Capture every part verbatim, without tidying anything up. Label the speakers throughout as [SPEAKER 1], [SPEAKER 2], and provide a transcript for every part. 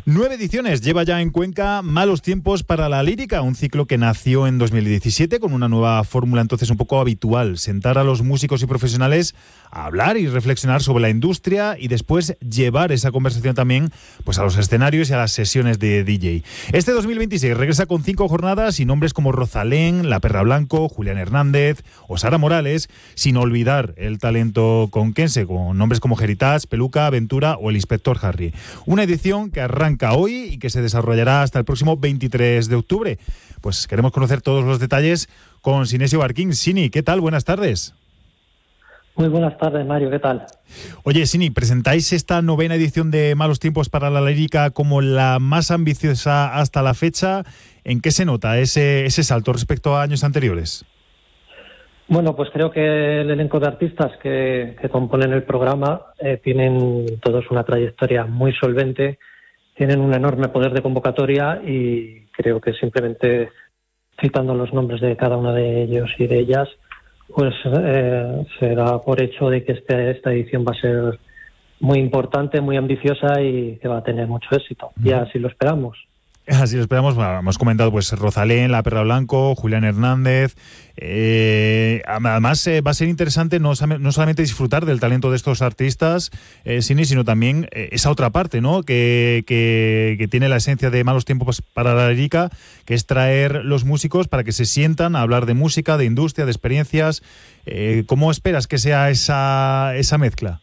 [SPEAKER 1] Nueve ediciones lleva ya en Cuenca Malos Tiempos para la Lírica, un ciclo que nació en dos mil diecisiete con una nueva fórmula entonces un poco habitual, sentar a los músicos y profesionales a hablar y reflexionar sobre la industria y después llevar esa conversación también pues a los escenarios y a las sesiones de D J. Este dos mil veintiséis regresa con cinco jornadas y nombres como Rosalén, La Perra Blanco, Julián Hernández o Sara Morales, sin olvidar el talento conquense con nombres como Geritas, Peluca, Aventura o el Inspector Harry. Una edición que arranca hoy y que se desarrollará hasta el próximo veintitrés de octubre. Pues queremos conocer todos los detalles con Sinesio Barquín. Sini, ¿qué tal? Buenas tardes.
[SPEAKER 2] Muy buenas tardes, Mario, ¿qué tal?
[SPEAKER 1] Oye, Sini, presentáis esta novena edición de Malos Tiempos para la Lírica como la más ambiciosa hasta la fecha. ¿En qué se nota ese, ese salto respecto a años anteriores?
[SPEAKER 2] Bueno, pues creo que el elenco de artistas que, que componen el programa eh, tienen todos una trayectoria muy solvente, tienen un enorme poder de convocatoria y creo que simplemente citando los nombres de cada uno de ellos y de ellas, pues eh, se da por hecho de que este, esta edición va a ser muy importante, muy ambiciosa y que va a tener mucho éxito. Y así lo esperamos.
[SPEAKER 1] Así lo esperamos. Bueno, hemos comentado pues Rosalén, La Perra Blanco, Julián Hernández. Eh, además eh, va a ser interesante no, no solamente disfrutar del talento de estos artistas, eh, Sini, sino también eh, esa otra parte, ¿no? Que, que, que tiene la esencia de Malos Tiempos para la Lírica, que es traer los músicos para que se sientan a hablar de música, de industria, de experiencias. Eh, ¿Cómo esperas que sea esa, esa mezcla?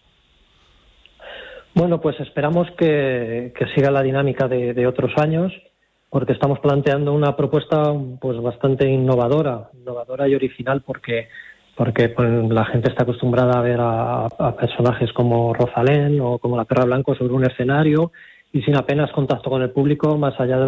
[SPEAKER 2] Bueno, pues esperamos que, que siga la dinámica de, de otros años, porque estamos planteando una propuesta pues bastante innovadora, innovadora y original, porque porque pues, la gente está acostumbrada a ver a, a personajes como Rosalén o como La Perra Blanco sobre un escenario y sin apenas contacto con el público, más allá de